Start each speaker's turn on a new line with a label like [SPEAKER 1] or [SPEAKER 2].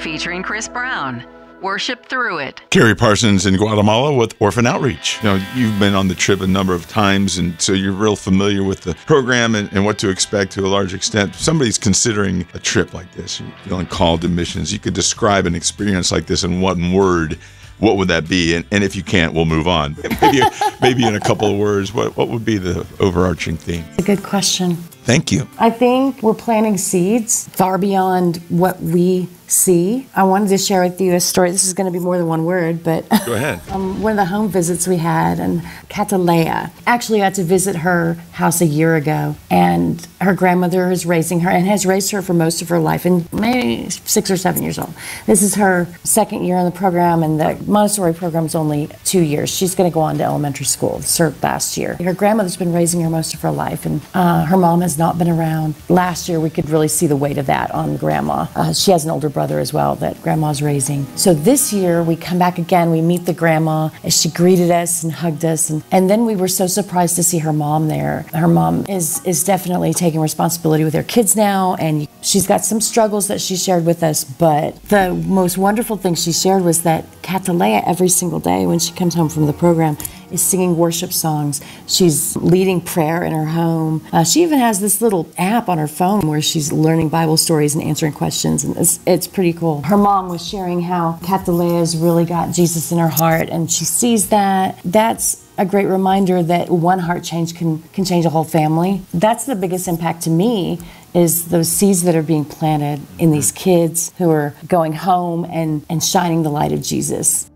[SPEAKER 1] featuring Chris Brown. Worship through it.
[SPEAKER 2] Carrie Parsons in Guatemala with Orphan Outreach. You know, you've been on the trip a number of times, and so you're real familiar with the program and what to expect to a large extent. If somebody's considering a trip like this, you're feeling called to missions, you could describe an experience like this in one word. What would that be? And if you can't, we'll move on. Maybe in a couple of words, what would be the overarching theme?
[SPEAKER 3] A good question.
[SPEAKER 2] Thank you.
[SPEAKER 3] I think we're planting seeds far beyond what we see. I wanted to share with you a story. This is going to be more than one word, but
[SPEAKER 2] go ahead.
[SPEAKER 3] One of the home visits we had, and Catalea. Actually, I had to visit her house a year ago, and her grandmother is raising her and has raised her for most of her life, and maybe 6 or 7 years old. This is her second year in the program, and the Montessori program is only 2 years. She's going to go on to elementary school. This is her last year. Her grandmother's been raising her most of her life, and her mom has not been around. Last year, we could really see the weight of that on Grandma. She has an older brother as well that Grandma's raising. So this year, we come back again, we meet the Grandma as she greeted us and hugged us, and then we were so surprised to see her mom there. Her mom is definitely taking responsibility with her kids now, and she's got some struggles that she shared with us, but the most wonderful thing she shared was that Catalea, every single day when she comes home from the program, is singing worship songs. She's leading prayer in her home. She even has this little app on her phone where she's learning Bible stories and answering questions, and it's pretty cool. Her mom was sharing how Catalea's really got Jesus in her heart, and she sees that. That's a great reminder that one heart change can change a whole family. That's the biggest impact to me, is those seeds that are being planted in these kids who are going home and shining the light of Jesus.